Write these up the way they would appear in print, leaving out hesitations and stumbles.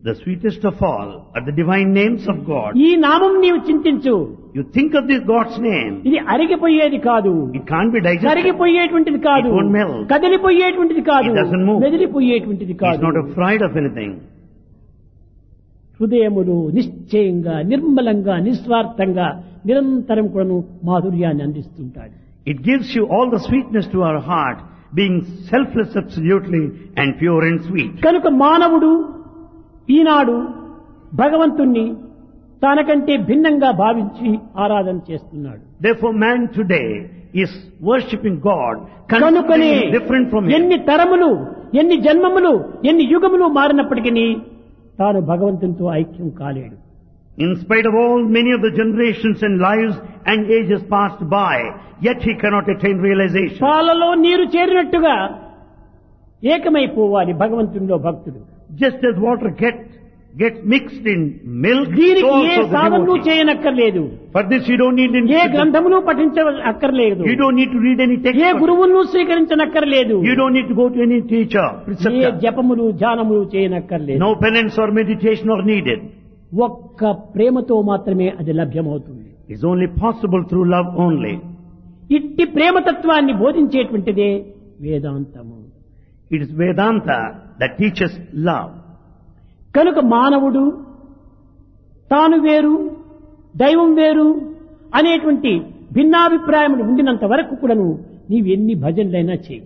The sweetest of all are the divine names of God. ఈ నామం నీవు చింతించు. You think of this God's name. ఇది అరిగిపోయేది కాదు, It can't be digested. కరిగిపోయేటువంటిది కాదు, It won't melt. కదిలిపోయేటువంటిది కాదు, It doesn't move. మెదిలిపోయేటువంటిది He's కాదు. not afraid of anything. హృదయములు నిశ్చయంగా, నిర్మలంగా, నిస్వార్థంగా నిరంతరం కూడాను మాధుర్యాన్ని అందిస్తుంటాడు. It gives you all the sweetness to our heart, being selfless absolutely and pure and sweet. కనుక మానవుడు ఈనాడు భగవంతుణ్ణి తనకంటే భిన్నంగా భావించి ఆరాధన చేస్తున్నాడు. Therefore man today is worshipping God, కనుకనే considering him different from him. ఎన్ని తరములు, ఎన్ని జన్మములు, ఎన్ని యుగములు మారినప్పటికీ తాను భగవంతునితో ఐక్యం కాలేడు. In spite of all many of the generations and lives and ages passed by, yet he cannot attain realization. పాలలో నీరు చేరినట్టుగా ఏకమైపోవాలి భగవంతునిలో భక్తుడు. Just as water gets mixed in milk, దీనికి so ఏ also the సాధనను devotee. చేయనక్కర్లేదు, For this you don't need any ఏ గ్రంథమును పఠించక్కర్లేదు, you don't need to read any text. ఏ గురువును స్వీకరించనక్కర్లేదు, You don't need to go to any teacher, A preceptor. జపములు ధ్యానములు చేయనక్కర్లేదు. No penance or meditation are needed. ఒక్క ప్రేమతో మాత్రమే అది లభ్యమవుతుంది. It's only possible through love only. ఇట్టి ప్రేమతత్వాన్ని బోధించేటువంటిదే వేదాంతము. It is Vedanta that teaches love. కనుక మానవుడు తాను వేరు, దైవం వేరు అనేటువంటి భిన్నాభిప్రాయములు ఉండినంత వరకు కూడాను నీవు ఎన్ని భజనలైనా చేయి.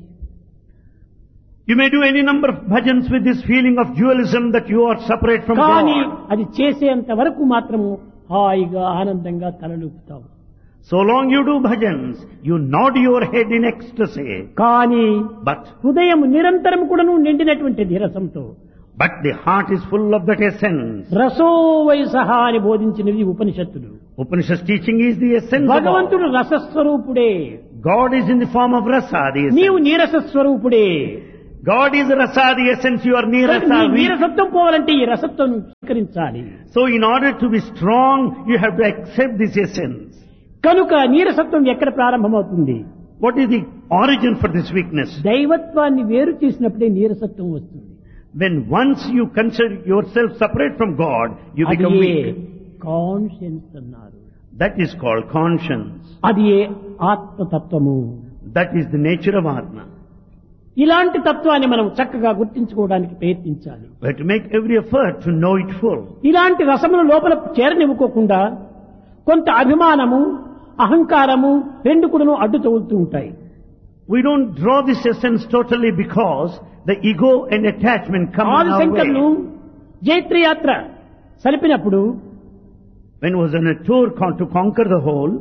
You may do any number of bhajans with this feeling of dualism that you are separate from కానీ God. అది చేసేంత వరకు మాత్రము హాయిగా ఆనందంగా తలలూపుతావు. So long you do bhajans, you nod your head in ecstasy. కానీ But హృదయం నిరంతరం కూడాను నిండినటువంటిది రసంతో. the heart is full of that essence. రసో why సహా అని బోధించినవి ఉపనిషత్తులు. Upanishad's teaching is the essence of all. భగవంతుడు రసస్వరూపుడే, God is in the form of rasa, the నీవు essence. నీరసస్వరూపుడే. God is rasa, the essence, you are నీ nirasa. నీరసత్వం పోవాలంటే ఈ రసత్వం స్వీకరించాలి. So in order to be strong, you have to accept this essence. కనుక నీరసత్వం ఎక్కడ ప్రారంభమవుతుంది? What is the origin for this weakness? దైవత్వాన్ని వేరు చేసినప్పుడే నీరసత్వం వస్తుంది. When once you consider yourself separate from God, you become అది weak. కాన్షియన్స్ అన్నారు. That is called conscience. అది ఆత్మతత్వము. That is the nature of Atma. ఇలాంటి తత్వాన్ని మనం చక్కగా గుర్తించుకోవడానికి ప్రయత్నించాలి. We have to make every effort to know it full. ఇలాంటి రసములు లోపల చేరనివ్వకోకుండా కొంత అభిమానము, అహంకారము రెండు కూడాను అడ్డు తగులుతూ ఉంటాయి. We don't draw this essence totally because the ego and attachment come in our ఆదిశంకరులు way. జైత్రయాత్ర సలిపినప్పుడు When he was on a tour to conquer the whole,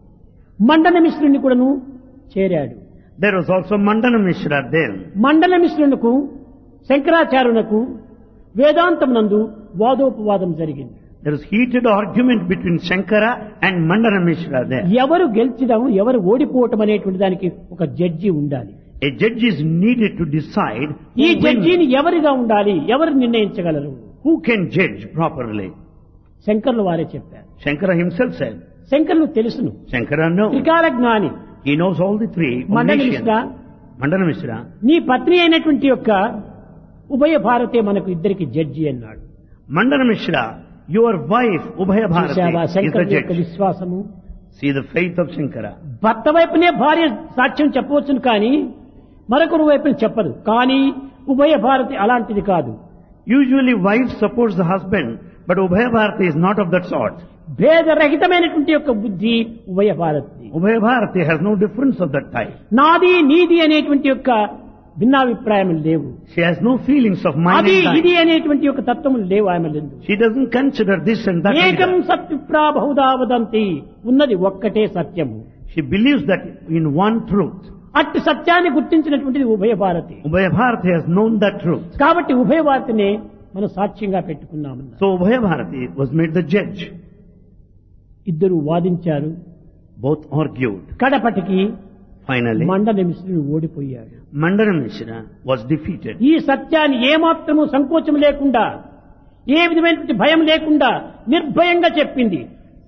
మండన మిశ్రుని కూడాను చేరాడు. there was also Mandana Mishra then. మండల మిశ్రునకు శంకరాచార్యునకు వేదాంతమునందు వాదోపవాదం జరిగింది. There was heated argument between Shankara and Mandana Mishra there. ఎవరు గెలిచడం, ఎవరు ఓడిపోవటం అనేటువంటి దానికి ఒక judge ఉండాలి. A judge is needed to decide ఈ who wins. జడ్జిని ఎవరిగా ఉండాలి, ఎవరు నిర్ణయించగలరు? Who can judge properly? శంకర్లు వారే చెప్పారు. Shankara himself said. శంకర్లు తెలుసును, Shankara knows. త్రికాల జ్ఞాని. He knows all the three. మండల omniscient. మిశ్ర, Mandana Mishra. నీ పత్ని అయినటువంటి యొక్క ఉభయ భారతే మనకు ఇద్దరికి జడ్జి అన్నాడు. Mandana Mishra, your wife Ubhaya Bharati చూశావా is the శంకరుల యొక్క judge. విశ్వాసము? See the faith of Shankara. భర్త వైపునే భార్య సాక్ష్యం చెప్పవచ్చును కానీ మరొకరు వైపున చెప్పదు. కానీ ఉభయ భారతి అలాంటిది కాదు. Usually wife supports the husband, but Ubhaya Bharati is not of that sort. భేదరహితమైనటువంటి యొక్క బుద్ధి ఉభయ Bharati. Ubhaya Bharati has no difference of that type. నాది నీది అనేటువంటి యొక్క భిన్నాభిప్రాయములు లేవు. She has no feelings of mine అది and ఇది thine. అనేటువంటి యొక్క తత్వములు లేవు ఆమె లేదు. She doesn't consider this and that. ఏకం either. సత్విప్రా బహుదా వదంతి, ఉన్నది ఒక్కటే సత్యము. She believes that in one truth. అట్టి సత్యాన్ని గుర్తించినటువంటిది ఉభయ Bharati. Ubhaya Bharati has known that truth. కాబట్టి ఉభయ భారతినే మనం సాక్ష్యంగా పెట్టుకున్నామన్న. So Ubhaya Bharati was made the judge. ఇద్దరు వాదించారు. Both argued. కడపటికి Finally, మండల మిశ్రుడు ఓడిపోయాడు. Mandana Mishra was defeated. ఈ సత్యాన్ని ఏమాత్రము సంకోచం లేకుండా, ఏ విధమైనటువంటి భయం లేకుండా నిర్భయంగా చెప్పింది.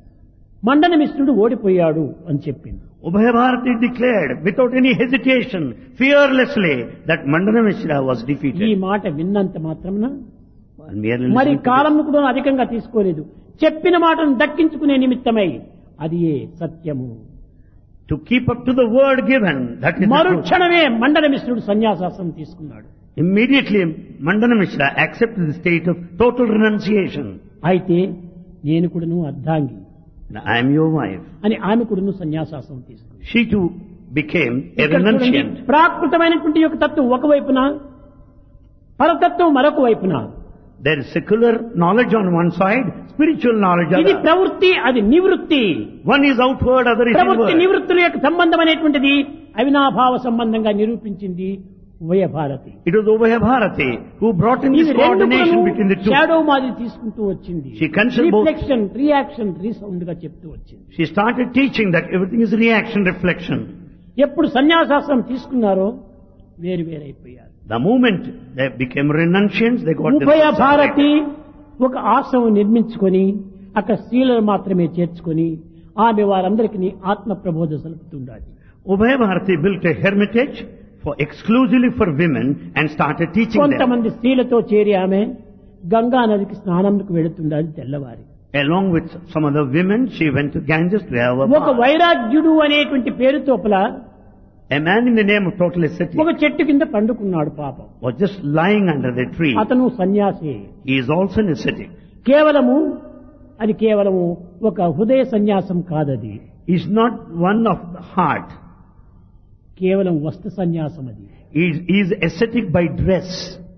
మండన మిశ్రుడు ఓడిపోయాడు అని చెప్పింది. Ubhaya Bharati declared without any hesitation, fearlessly, that Mandana Mishra was ఈ defeated. మాట విన్నంత మాత్రమున merely మరి listening to కాలంను కూడా అధికంగా తీసుకోలేదు. చెప్పిన మాటను దక్కించుకునే నిమిత్తమై అది సత్యము. to keep up to the word given, that is the truth. మరుక్షణమే మండల మిశ్రుడు సన్యాసాశ్రమం తీసుకున్నాడు. Immediately, Mandana Mishra accepted the state of total renunciation. అయితే నేను కూడాను అర్ధాంగి I am your wife. అని ఆమె కూడాను సన్యాసాశ్రమం తీసుకుంది. She too became a ఇక్కడ చూడండి, renunciant. ప్రాకృతమైనటువంటి యొక్క తత్వం ఒకవైపున, పరతత్వం మరొక వైపున. There is secular knowledge on one side, spiritual knowledge on ఇది the other. ప్రవృత్తి, అది నివృత్తి. One is outward, other is ప్రవృత్తి inward. నివృత్తుల యొక్క సంబంధం అనేటువంటిది అవినాభావ సంబంధంగా నిరూపించింది ఉభయ Bharati. It was Ubhaya Bharati who brought in this ఇది రెండు coordination between the two. Shadow మాదిరి తీసుకుంటూ వచ్చింది. She considered both. Reflection, reaction, resound గా చెప్తూ వచ్చింది. She started teaching that everything is reaction, reflection. ఎప్పుడు సన్యాసాశ్రమం తీసుకున్నారో వేరు వేరైపోయారు. The moment they became renunciants, they got ఉభయ themselves భారతి separated. ఒక ఆశ్రమం నిర్మించుకొని అక్కడ స్త్రీలను మాత్రమే చేర్చుకొని ఆమె వారందరికీ ఆత్మ ప్రబోధ సలుపుతుండాలి. Ubhaya Bharati built a hermitage exclusively for women and started teaching them. కొంతమంది స్త్రీలతో చేరి ఆమె గంగా నదికి స్నానంకు వెళుతుండాలి తెల్లవారి. Along with some other women, she went to Ganges to have a ఒక bath. వైరాగ్యుడు అనేటువంటి పేరు తోపల A man in the name of total ascetic ఒక చెట్టు కింద పండుకున్నాడు పాపం. was just lying under the tree. అతను సన్యాసి. He is also an ascetic. అది కేవలము ఒక హృదయ సన్యాసం కాదది. He is not one of the heart. కేవలం వస్త్ర సన్యాసం అది. He is ascetic by dress.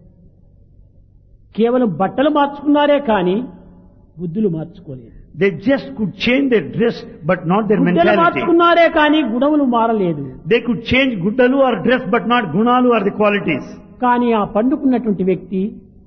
కేవలం బట్టలు మార్చుకున్నారే కానీ బుద్ధులు మార్చుకోలేదు. They just could change their dress but not their బుద్ధులు mentality. మార్చుకున్నారే కానీ గుణములు మారలేదు. They could change guddalu or dress but not gunalu or the qualities. కానీ ఆ పండుకున్నటువంటి వ్యక్తి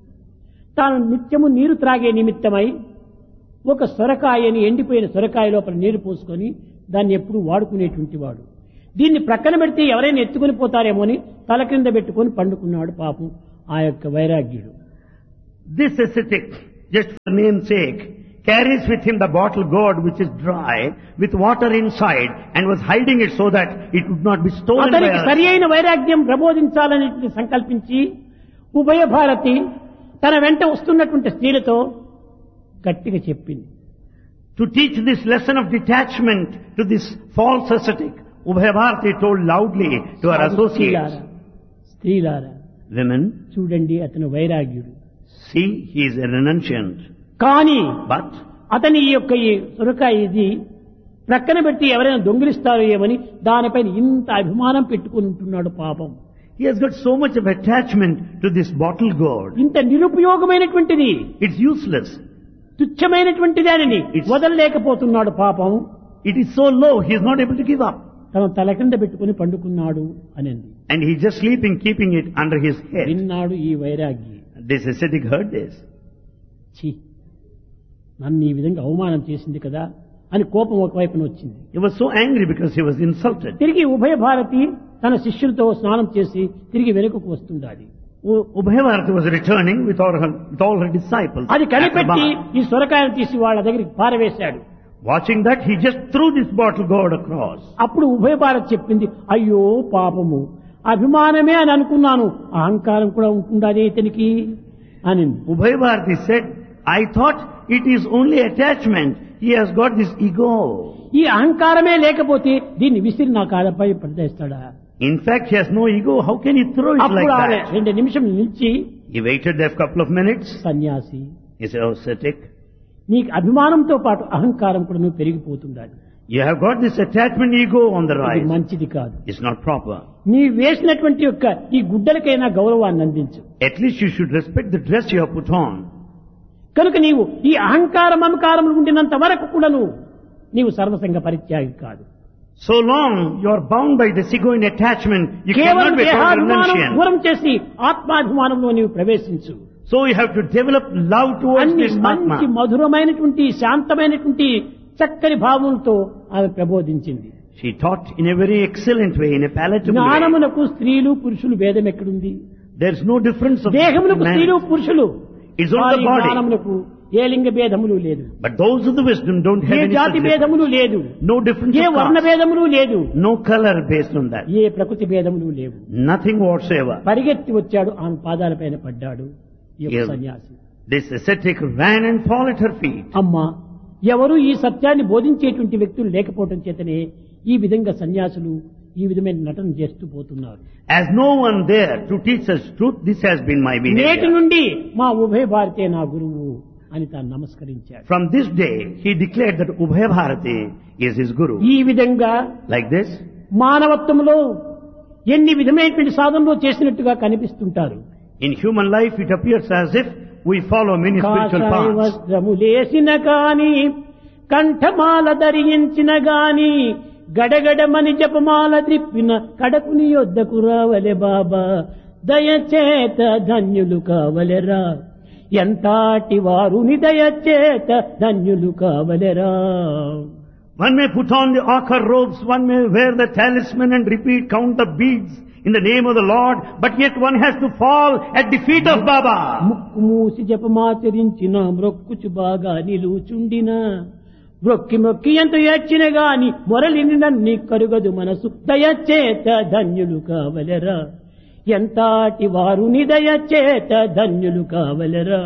తాను నిత్యము నీరు త్రాగే నిమిత్తమై ఒక సొరకాయని, ఎండిపోయిన సొరకాయ లోపల నీరు పోసుకొని దాన్ని ఎప్పుడు వాడుకునేటువంటి వాడు. దీన్ని ప్రక్కన పెడితే ఎవరైనా ఎత్తుకుని పోతారేమో అని తల కింద పెట్టుకొని పండుకున్నాడు పాపం ఆ యొక్క వైరాగ్యుడు. This ascetic, just for name's sake, carries with him the bottle gourd which is dry with water inside and was hiding it so that it would not be stolen by అతనికి others. సరి అయిన వైరాగ్యం ప్రబోధించాలని సంకల్పించి ఉభయ భారతి తన వెంట వస్తున్నటువంటి స్త్రీలతో గట్టిగా చెప్పింది. To teach this lesson of detachment to this false ascetic, Ubhaya Bharati told loudly to her associates, స్త్రీలారా women, చూడండి, అతను వైరాగ్యుడు. see, he is a renunciant. కానీ But అతని ఈ యొక్క ఈ సొరకాయ ఇది ప్రక్కన పెట్టి ఎవరైనా దొంగిలిస్తారో ఏమని దానిపైన ఇంత అభిమానం పెట్టుకుని ఉంటున్నాడు పాపం. he has got so much of attachment to this bottle gourd. ఇంత నిరుపయోగమైనటువంటిది, It's useless. తుచ్చమైనటువంటిది అని వదలలేకపోతున్నాడు పాపం. It is so low, he is not able to give up. తన తల కింద పెట్టుకుని పండుకున్నాడు అనింది. And he is just sleeping, keeping it under his head. విన్నాడు ఈ వైరాగ్యి. This ascetic heard this. ఛీ, నన్ను ఈ విధంగా అవమానం చేసింది కదా అని కోపం ఒకవైపున వచ్చింది. He was so angry because he was insulted. తిరిగి ఉభయ భారతి తన శిష్యులతో స్నానం చేసి తిరిగి వెనుకకు వస్తుండాలి. Ubhaya Bharati was returning with all her disciples. అది after కనిపెట్టి bath. ఈ సొరకాయను తీసి వాళ్ళ దగ్గరికి పారవేశాడు. Watching that, he just threw this bottle gourd across. అప్పుడు ఉభయ భారతి చెప్పింది, అయ్యో పాపము, అభిమానమే అని అనుకున్నాను, అహంకారం కూడా ఉంటుండదే ఇతనికి అని. Ubhaya Bharati said, I thought it is only attachment. He has got this ego. ఈ అహంకారమే లేకపోతే దీన్ని విసిరి నా కాలపై పడేస్తాడా? In fact, he has no ego. How can he throw it like అప్పుడు ఆమె that? 2 నిమిషం నిలిచి, He waited there a couple of minutes. సన్యాసి, He said, oh, ascetic, నీకు అభిమానంతో పాటు అహంకారం కూడా నువ్వు పెరిగిపోతుండాలి. you have got this attachment ego on the ఇది rise. మంచిది కాదు. It's not proper. నీ వేసినటువంటి యొక్క ఈ గుడ్డలకైనా గౌరవాన్ని అందించు. At least you should respect the dress you have put on. కనుక నీవు ఈ అహంకారం మమకారములు ఉండినంత వరకు కూడా నీవు సర్వసంగ పరిత్యాగి కాదు. So long you are bound by this ego in attachment, you కేవలం cannot be a దేహాభిమానం renunciant. దూరం చేసి ఆత్మాభిమానంలో నీవు ప్రవేశించు. So you have to develop love towards అన్ని this మంచి Atma. మధురమైనటువంటి శాంతమైనటువంటి చక్కని భావములతో ఆమె ప్రబోధించింది. She taught in a very excellent way, in a palatable way. జ్ఞానమునకు స్త్రీలు పురుషులు భేదం ఎక్కడుంది? There is no difference of దేహమునకు man. స్త్రీలు పురుషులు, It's on the కానీ body. జ్ఞానమునకు ఏ లింగ భేదములు లేదు, But those of the wisdom don't have A any జాతి such భేదములు లేదు, no difference ఏ of వర్ణ caste, భేదములు లేదు, no color based on that. ఏ ప్రకృతి భేదములు లేవు. Nothing whatsoever. పరిగెత్తి వచ్చాడు, ఆమె పాదాలపైన పడ్డాడు ఈ యొక్క Yes. సన్యాసి. This ascetic ran and fell at her feet. అమ్మా, ఎవరు ఈ సత్యాన్ని బోధించేటువంటి వ్యక్తులు లేకపోవడం చేతనే ఈ విధంగా సన్యాసులు ఈ విధమైన నటన చేస్తూ పోతున్నారు. As no one there to teach us truth, this has been my నేటి behavior. నుండి మా ఉభయ భారతే నా గురువు అని తాను నమస్కరించాడు. From this day, he declared that Ubhaya Bharati is his guru. ఈ విధంగా Like this, మానవత్వంలో ఎన్ని విధమైనటువంటి సాధనలు చేసినట్టుగా కనిపిస్తుంటారు. in human life, it appears as if we follow many spiritual కాషాయ paths. వస్త్రములేసిన గాని కంఠమాల ధరించిన గాని గడగడమని జపమాల త్రిప్పిన కడకుని యొద్దకు రావలే బాబా, దయచేత ధన్యులు కావలెరా, ఎంతాటి వారుని దయచేత ధన్యులు కావలెరా. One may put on the ochre robes, one may wear the talisman and repeat, count the beads in the name of the Lord, but yet one has to fall at the feet of Baba. ముక్కు మూసి జపమాచరించిన మ్రొక్కుచు బాగా నిలుచుండిన మ్రొక్కి మొక్కి ఎంత ఏడ్చిన గాని మొరలిని నన్ని కరుగదు మనసు, దయచేత ధన్యులు కావలెరా, ఎంతాటి వారుని దయచేత ధన్యులు కావలెరా.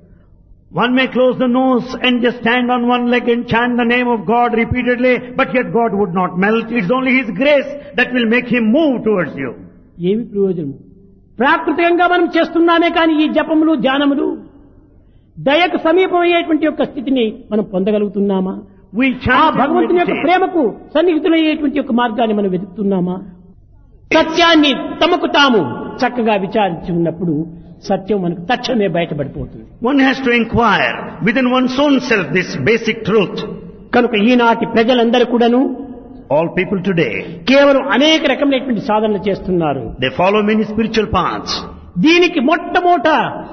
One may close the nose and just stand on one leg and chant the name of God repeatedly, but yet God would not melt. It's only His grace that will make Him move towards you. ఏమి ప్రయోజనం? ప్రాకృతికంగా మనం చేస్తున్నామే కానీ ఈ జపములు ధ్యానములు దయకు సమీపమయ్యేటువంటి యొక్క స్థితిని మనం పొందగలుగుతున్నామా? We ఆ chant and భగవంతుని యొక్క meditate. ప్రేమకు సన్నిహితులయ్యేటువంటి యొక్క మార్గాన్ని మనం వెతుకుతున్నామా? సత్యాన్ని తమకు తాము చక్కగా విచారించి ఉన్నప్పుడు సత్యం మనకు తక్షణమే బయటపడిపోతుంది. One has to inquire within one's own self this basic truth. కనుక ఈనాటి ప్రజలందరూ కూడాను All people today, కేవలం అనేక రకమైనటువంటి సాధనలు చేస్తున్నారు. they follow many spiritual paths. దీనికి మొట్టమొదట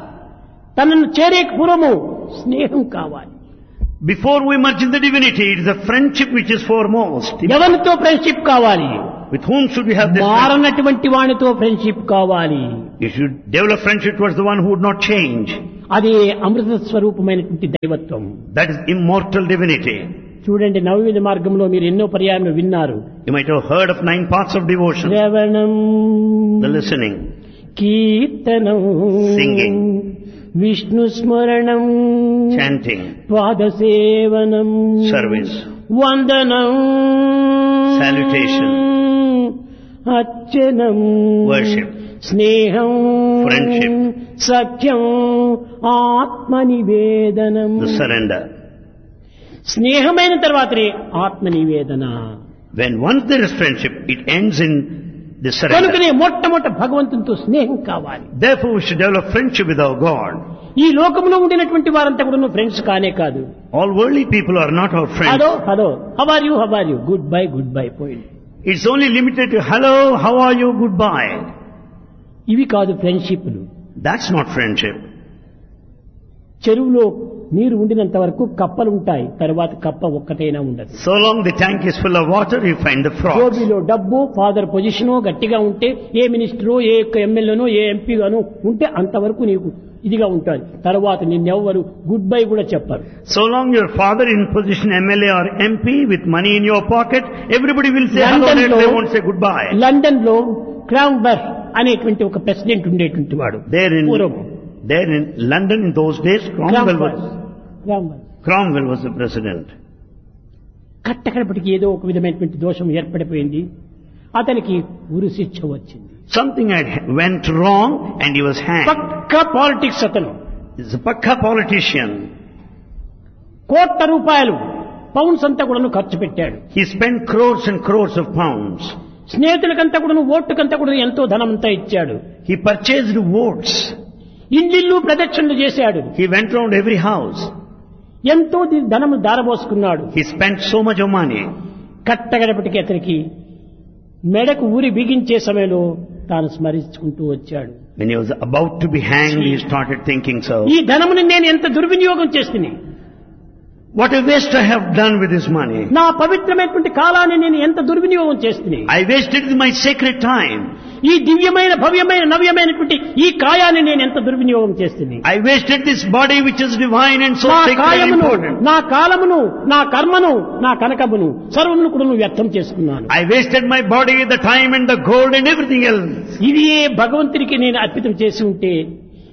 తనను చేరే పూర్వము స్నేహం కావాలి. Before we merge in the divinity, it is a friendship which is foremost. ఎవరితో ఫ్రెండ్షిప్ కావాలి? With whom should we have this friendship? మారనటువంటి వానితో ఫ్రెండ్షిప్ కావాలి. You should develop friendship towards the one who would not change. అదే అమృత స్వరూపమైనటువంటి దైవత్వం. That is immortal divinity. చూడండి, నవవిధ మార్గంలో మీరు ఎన్నో పర్యాయం విన్నారు. You might have heard of 9 paths of devotion. శ్రవణం, The listening, కీర్తనం, Singing. విష్ణు స్మరణం, chanting, పాదసేవనం, service, వందనం, salutation, అర్చనం, worship, స్నేహం, friendship, సఖ్యం, ఆత్మనివేదనం. the surrender. స్నేహమైన తర్వాతనే ఆత్మనివేదన. When once there is friendship, it ends in the surrender. కనుకనే మొట్టమొదట భగవంతునితో స్నేహం కావాలి. Therefore, we should develop friendship with our God. ఈ లోకంలో ఉండినటువంటి వారంతా కూడా ఫ్రెండ్స్ కానే కాదు. All worldly people are not our friends. Hello hello, how are you, good bye పోయింది. It's only limited to hello, how are you, goodbye. ఇవి కాదు ఫ్రెండ్షిప్లు. That's not friendship. చెరువులో నీరు ఉండినంత వరకు కప్పలు ఉంటాయి, తర్వాత కప్ప ఒక్కటైనా ఉండదు. So long the tank is full of water, you find the frogs. జోబీలో డబ్బు, ఫాదర్ పొజిషనో గట్టిగా ఉంటే, ఏ మినిస్టరో, ఏ ఎమ్మెల్యేనో, ఏ ఎంపీగానో ఉంటే అంతవరకు నీకు ఇదిగా ఉంటుంది. తర్వాత నిన్నెవ్వరు గుడ్ బై కూడా చెప్పరు. So long your father in position MLA or MP with money in your pocket, everybody will say hello, they won't say goodbye. London లో క్రాంబర్ అనేటువంటి ఒక ప్రెసిడెంట్ ఉండేటువంటి వాడు. There in London in those days, Cromwell was the president. కట్టకడపటికి ఏదో ఒక విధమైనటువంటి దోషం ఏర్పడిపోయింది. అతనికి ఉరి శిక్ష వచ్చింది. Something had went wrong and he was hanged. Pakka politics అతను. He's a pakka politician. కోట్ల రూపాయలు పౌండ్స్ అంతా కూడా ఖర్చు పెట్టాడు. He spent crores and crores of pounds. స్నేహితులకంతా కూడా ఓటుకంతా కూడా ఎంతో ధనమంతా ఇచ్చాడు. He purchased votes. ఇల్లు ప్రదక్షిణలు చేశాడు. He went round every house. ఎంతో ధనము దారబోసుకున్నాడు. He spent so much of money. కట్టగడపటికి అతనికి మెడకు ఊరి బిగించే సమయంలో తాను స్మరించుకుంటూ వచ్చాడు. When he was about to be hanged, he started thinking so. ఈ ధనముని నేను ఎంత దుర్వినియోగం చేస్తుని, what a waste I have done with this money. నా పవిత్రమైనటువంటి కాలాన్ని నేను ఎంత దుర్వినియోగం చేస్తుని. I wasted my sacred time. ఈ దివ్యమైన భవ్యమైన నవ్యమైనటువంటి ఈ కాయాన్ని నేను ఎంత దుర్వినియోగం చేస్తుని. I wasted this body which is divine and so sacred and important. నా కాలమును, నా కర్మను, నా కనకమును సర్వమును కూడా వ్యర్థం చేసుకున్నాను. I wasted my body, the time and the gold and everything else. ఇది భగవంతునికి నేను అర్పితం చేసి ఉంటే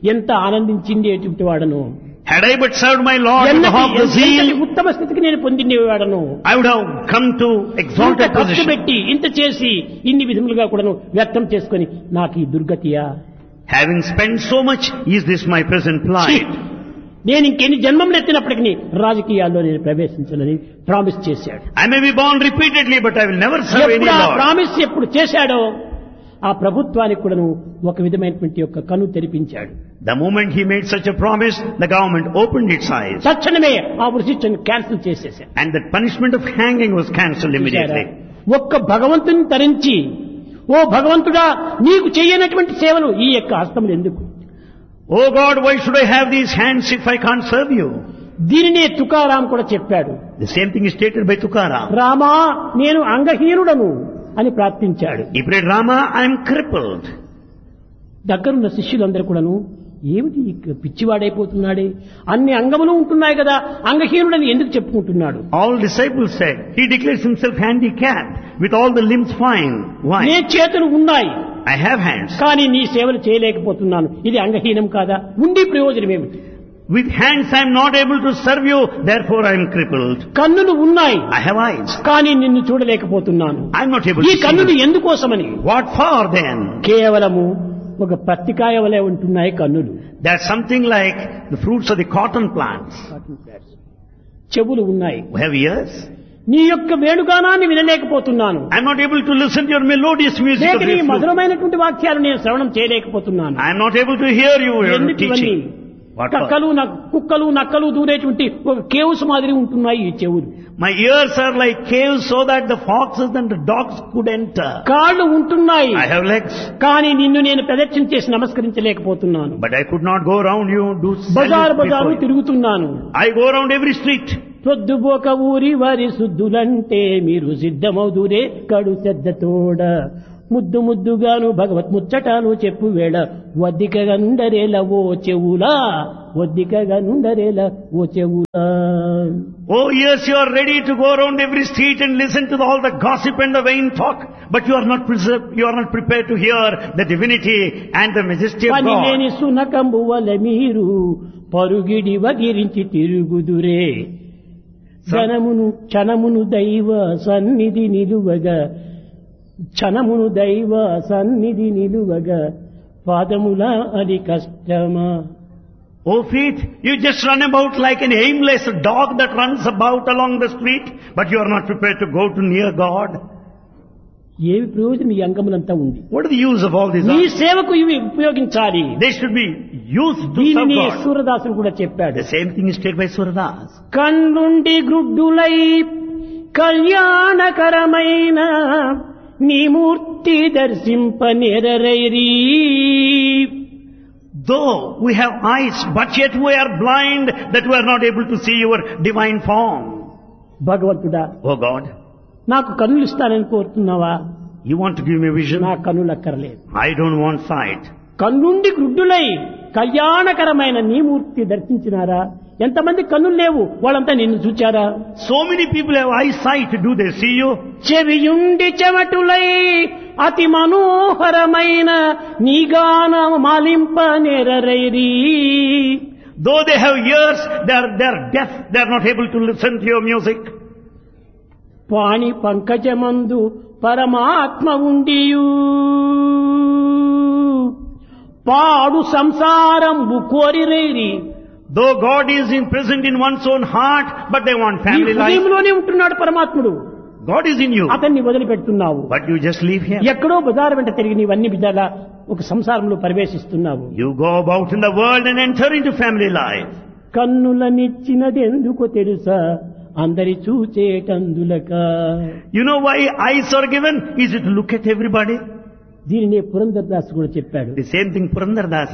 ఎంత ఆనందించిండేటువంటి వాడను, Had I but served my Lord with half the ఎంతటి zeal, ఉత్తమ స్థితికి నేను పొందిండేవాడను. I would have come to ఇంత exalted ఖర్చు position. పెట్టి ఇంత చేసి ఇన్ని విధములుగా కూడాను వ్యర్థం చేసుకొని నాకు ఈ దుర్గతియా, Having spent so much, is this my present plight? నేను ఇంకెన్ని జన్మములు ఎత్తినప్పటికీ రాజకీయాల్లో నేను ప్రవేశించాలని ప్రామిస్ చేశాడు. I may be born repeatedly, but I will never serve any ఎప్పుడు ఆ Lord. ప్రామిస్ ఎప్పుడు చేశాడో ఆ ప్రభుత్వానికి కూడాను ఒక విధమైనటువంటి యొక్క కన్ను తెరిపించాడు. The moment he made such a promise, the government opened its eyes. తక్షణమే ఆ వృత్తిని క్యాన్సిల్ చేసేశాడు. And the punishment of hanging was cancelled immediately. ఒక్క భగవంతుని తరించి, ఓ భగవంతుడా నీకు చేయనటువంటి సేవలు ఈ యొక్క హస్తములు ఎందుకు, Oh God, why should I have these hands if I can't serve you? దీనినే తుకారాం కూడా చెప్పాడు. The same thing is stated by Tukaram. Rama నేను అంగహీనుడను అని ప్రార్థించాడు. He prayed, Rama, I am crippled. దగ్గరున్న శిష్యులందరూ కూడాను ఏమిటి పిచ్చివాడైపోతున్నాడే, అన్ని అంగములు ఉంటున్నాయి కదా, అంగహీనుడని ఎందుకు చెప్పుకుంటున్నాడు? All disciples said, he declares himself handicapped with all the limbs fine. Why? నే చేతులు ఉన్నాయి I have hands. కానీ నీ సేవలు చేయలేకపోతున్నాను, ఇది అంగహీనం కాదా? ఉండి ప్రయోజనం ఏమిటి? With hands I am not able to serve you, therefore I am crippled. కన్నులు ఉన్నాయి I have eyes. కానీ నిన్ను చూడలేకపోతున్నాను. I am not able ఈ to see కన్నులు you. ఎందుకోసమని? What for then? కేవలము ఒక పత్తికాయ వలె ఉంటున్నాయి కన్నులు. They are something like the fruits of the cotton plants. చెవులు ఉన్నాయి, We have ears. నీ యొక్క వేణుగానాన్ని వినలేకపోతున్నాను. I am not able to listen to your melodious music లేక of నీ your flute. మధురమైనటువంటి వాక్యాలు నేను శ్రవణం చేయలేకపోతున్నాను. I am not able to hear you, your ఎందుకివన్నీ? teaching. What for? కుక్కలు నక్కలు దూరేటువంటి ఒక కేవ్స్ మాదిరి ఉంటున్నాయి ఈ చెవులు. My ears are like caves so that the foxes and the dogs could enter. కాళ్ళు ఉంటున్నాయి I have legs, కానీ నిన్ను నేను ప్రదక్షిణ చేసి నమస్కరించలేకపోతున్నాను. but I could not go around you, do బజారు salute బజారు before you. తిరుగుతున్నాను. I go around every street. పొద్దుబోక ఊరి వారి శుద్ధులంటే మీరు సిద్ధమవుదురే కడు శ్రద్ధతోడ, ముద్దు ముద్దుగాను భగవత్ ముచ్చటాలు చెప్పు వేళ వద్దికగా నుండరేల ఓ చెవులా, వద్దికగా నుండరేల ఓ చెవులా. Oh yes, you are ready to go around every street and listen to all the gossip and the vain talk, but you are not prepared to hear the divinity and the majesty of పని God. లేని సునకంబు వల మీరు పరుగిడి వగిరించి తిరుగుదురే, క్షణమును క్షణమును దైవ సన్నిధి నిలువగా, క్షణమును దైవ సన్నిధి నిలువగా పాదముల అది కష్టమా. Oh feet, you just run about like an aimless dog that runs about along the street, but you are not prepared to go to near God. ఏమి ప్రయోజనం ఈ అంగములంతా ఉంది? What is the use of all these? నీ సేవకు ఇవి ఉపయోగించాలి. They should be used to serve దీనిని God. సూరదాసులు కూడా చెప్పాడు. The same thing is stated by Suradas. కన్నుండి గ్రుడ్డులై కళ్యాణకరమైన నీ మూర్తి దర్శింప నెరరైరీ. Though we have eyes, but yet we are blind that we are not able to see your divine form. భగవంతుడా Oh God, నాకు కన్నులు ఇస్తానని కోరుతున్నావా? you want to give me vision? నా కన్నులు అక్కర్లేదు. I don't want sight. కన్నుండి గ్రుడ్డులై కళ్యాణకరమైన నీ మూర్తి దర్శించినారా? ఎంతమంది కన్నులు లేవు, వాళ్ళంతా నిన్ను చూచారా? So many people have eyesight. Do they see you? చెవియుండి చెమటులై అతి మనోహరమైన నీ గానం మాలింప నెరరైరీ. Though they have ears, they are deaf. They are not able to listen to your music. పాణి పంకజమందు పరమాత్మ ఉండియు పాడు సంసారంబు కోరిరైరి. Though God is present in one's own heart, but they want నీ family life. హృదయంలోనే ఉంటున్నాడు పరమాత్ముడు, God is in you, అతన్ని వదిలిపెడుతున్నావు. but you just leave here. ఎక్కడో బజారు వెంట తిరిగి నీవన్నీ విధాలా ఒక సంసారంలో ప్రవేశిస్తున్నావు. You go about in the world and enter into family life. కన్నులనిచ్చినది ఎందుకో తెలుసా, అందరి చూచేటందులక. You know why eyes are given? Is it to look at everybody? దీనినే పురంధరదాసు కూడా చెప్పాడు. The same thing Purandardas